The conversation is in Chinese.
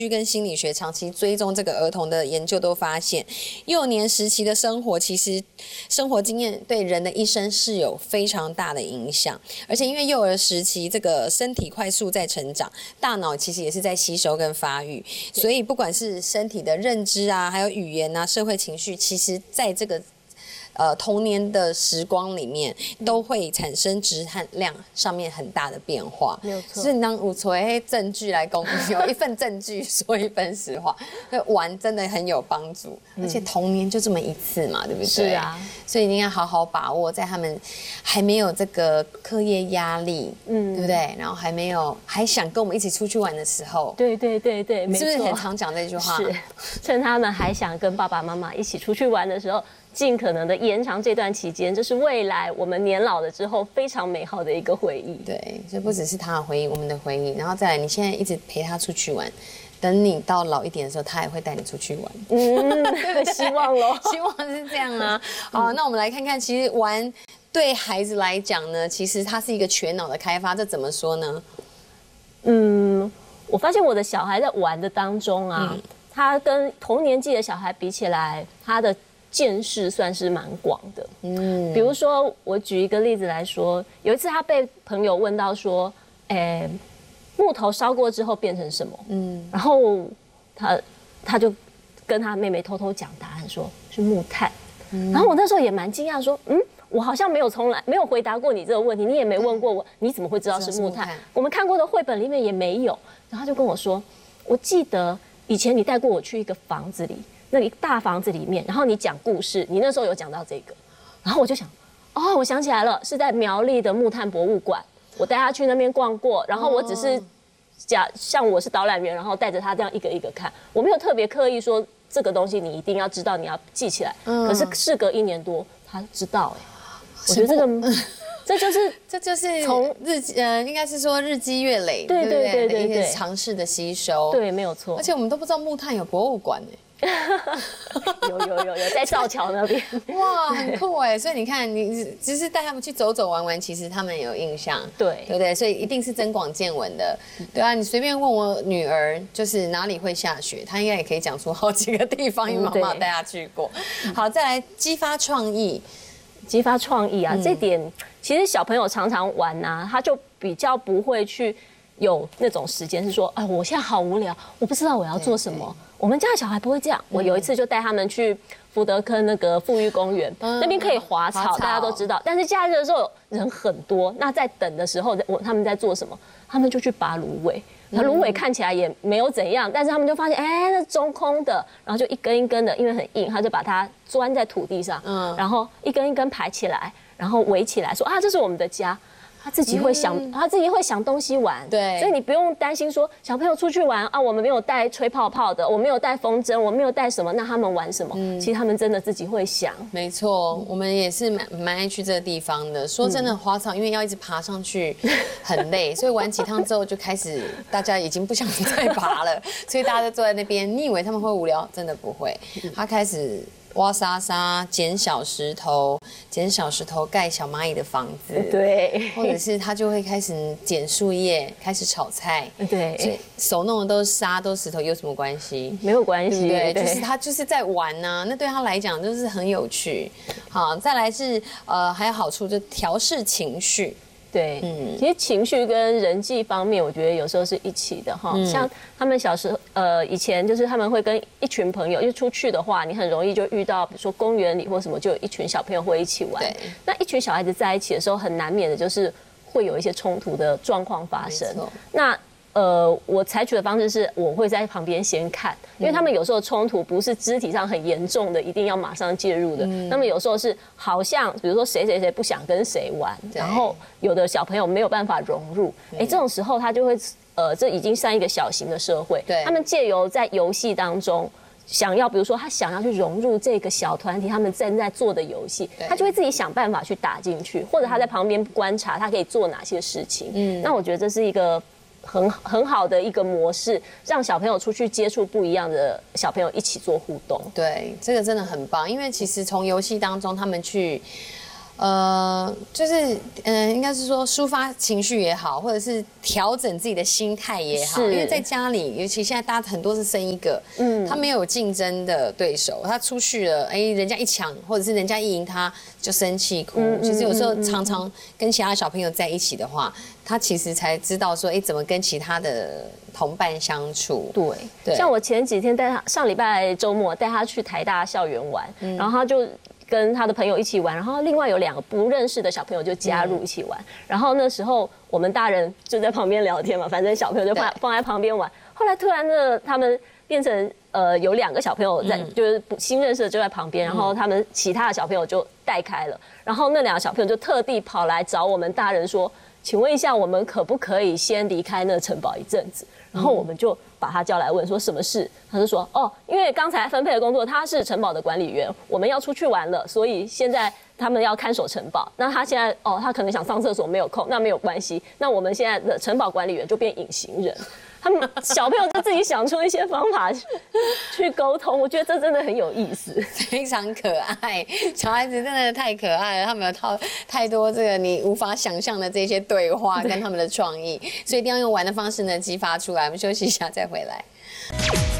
跟心理学长期追踪这个儿童的研究都发现，幼年时期的生活其实生活经验对人的一生是有非常大的影响，而且因为幼儿时期这个身体快速在成长，大脑其实也是在吸收跟发育，所以不管是身体的认知啊，还有语言啊，社会情绪，其实在这个童年的时光里面，都会产生质和量上面很大的变化。 没有错。 所以当有所证据来公布，有一份证据说一份实话，所以玩真的很有帮助。而且童年就这么一次嘛，对不对？ 是啊。 所以你应该好好把握，在他们还没有这个课业压力，对不对？然后还想跟我们一起出去玩的时候， 对，没错。 是不是很常讲这句话？ 是，趁他们还想跟爸爸妈妈一起出去玩的时候，尽可能的延长这段期间，这是未来我们年老了之后非常美好的一个回忆。 对，所以不只是他的回忆，我们的回忆，然后再来，你现在一直陪他出去玩，等你到老一点的时候，他也会带你出去玩。 希望咯， 希望是这样啊。好，那我们来看看，其实玩对孩子来讲呢，其实它是一个全脑的开发，这怎么说呢？ 我发现我的小孩在玩的当中啊，他跟同年纪的小孩比起来，他的见识算是蛮广的。比如说我举一个例子来说，有一次他被朋友问到说，木头烧过之后变成什么？然后他就跟他妹妹偷偷讲答案，说是木炭。然后我那时候也蛮惊讶，说我好像从来没有回答过你这个问题，你也没问过我，你怎么会知道是木炭？我们看过的绘本里面也没有。然后他就跟我说，我记得以前你带过我去一个房子里，那里大房子里面，然后你讲故事，你那时候有讲到这个，然后我就想，我想起来了，是在苗栗的木炭博物馆，我带他去那边逛过，然后我只是像我是导览员，然后带着他这样一个一个看，我没有特别刻意说这个东西你一定要知道，你要记起来。可是事隔1年多，他知道我觉得这就是从应该是说日积月累，对，一个尝试的吸收， 对，没有错。 而且我们都不知道木炭有博物馆有在造桥那边， 哇，很酷哎！所以你看，你只是带他们去走走玩玩，其实他们有印象，对不对？所以一定是增广见闻的，对啊。你随便问我女儿，就是哪里会下雪，她应该也可以讲出好几个地方，因为妈妈带她去过。好，再来激发创意啊，这点其实小朋友常常玩啊，他就比较不会去有那种时间是说，我现在好无聊，我不知道我要做什么。我们家的小孩不会这样。我有一次就带他们去福德坑那个富裕公园，那边可以滑草，大家都知道。但是假日的时候人很多，那在等的时候，他们在做什么？他们就去拔芦苇。那芦苇看起来也没有怎样，但是他们就发现，那中空的，然后就一根一根的，因为很硬，他就把它钻在土地上，然后一根一根排起来，然后围起来，说这是我们的家。他自己会想东西玩，对，所以你不用担心说小朋友出去玩我们没有带吹泡泡的，我没有带风筝，我没有带什么，那他们玩什么？其实他们真的自己会想。 没错，我们也是蛮爱去这个地方的。说真的，滑草因为要一直爬上去很累，所以玩几趟之后就开始大家已经不想再爬了，所以大家都坐在那边。你以为他们会无聊？真的不会，他开始挖沙沙、捡小石头盖小蚂蚁的房子， 对， 或者是他就会开始捡树叶，开始炒菜， 对， 所以手弄的都是沙，都是石头，有什么关系？ 没有关系， 对，就是他就是在玩啊，那对他来讲就是很有趣。好，再来是还有好处，就调试情绪。 对，其实情绪跟人际方面，我觉得有时候是一起的哈。像他们小时候，以前就是他们会跟一群朋友，因为出去的话，你很容易就遇到，比如说公园里或什么，就有一群小朋友会一起玩。那一群小孩子在一起的时候，很难免的就是会有一些冲突的状况发生。那我采取的方式是，我会在旁边先看，因为他们有时候冲突不是肢体上很严重的，一定要马上介入的。那么有时候是好像，比如说谁不想跟谁玩，然后有的小朋友没有办法融入，这种时候他就会，这已经算一个小型的社会，他们借由在游戏当中。比如说他想要去融入这个小团体，他们正在做的游戏，他就会自己想办法去打进去，或者他在旁边观察他可以做哪些事情。那我觉得这是一个很好的一个模式，让小朋友出去接触不一样的小朋友一起做互动。 对，这个真的很棒，因为其实从游戏当中他们去就是应该是说抒发情绪也好，或者是调整自己的心态也好。因为在家里，尤其现在大家很多是生一个，他没有竞争的对手，他出去了，人家一抢，或者是人家一赢他就生气哭。其实有时候常常跟其他小朋友在一起的话，他其实才知道说，怎么跟其他的同伴相处。 对，像我前几天带他，上礼拜周末带他去台大校园玩，然后他就跟他的朋友一起玩，然后另外有2个不认识的小朋友就加入一起玩，然后那时候我们大人就在旁边聊天嘛，反正小朋友就放在旁边玩。后来突然呢，他们变成有2个小朋友在，就是新认识的就在旁边，然后他们其他的小朋友就带开了，然后那2个小朋友就特地跑来找我们大人说，请问一下，我们可不可以先离开那个城堡一阵子？然后我们就把他叫来问说什么事，他就说因为刚才分配的工作他是城堡的管理员，我们要出去玩了，所以现在他们要看守城堡。那他现在他可能想上厕所没有空，那没有关系，那我们现在的城堡管理员就变隐形人。他们小朋友就自己想出一些方法去沟通，我觉得这真的很有意思， 非常可爱。小孩子真的太可爱了，他们有太多这个你无法想象的这些对话跟他们的创意，所以一定要用玩的方式呢激发出来。我们休息一下再回来。